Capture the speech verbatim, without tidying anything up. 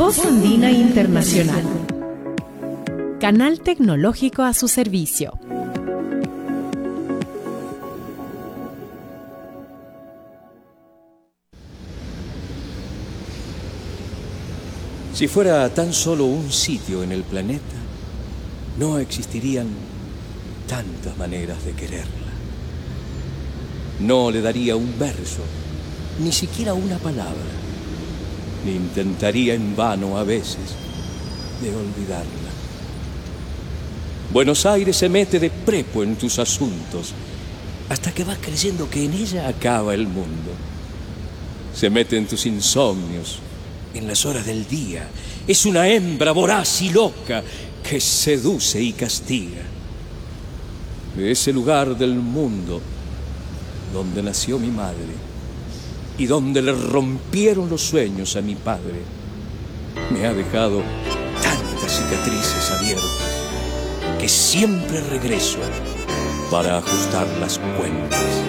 Voz Andina Internacional. Canal tecnológico a su servicio. Si fuera tan solo un sitio en el planeta, no existirían tantas maneras de quererla. No le daría un verso, ni siquiera una palabra, ni intentaría en vano a veces de olvidarla. Buenos Aires se mete de prepo en tus asuntos, hasta que vas creyendo que en ella acaba el mundo. Se mete en tus insomnios, en las horas del día. Es una hembra voraz y loca que seduce y castiga. De ese lugar del mundo donde nació mi madre y donde le rompieron los sueños a mi padre, me ha dejado tantas cicatrices abiertas que siempre regreso para ajustar las cuentas.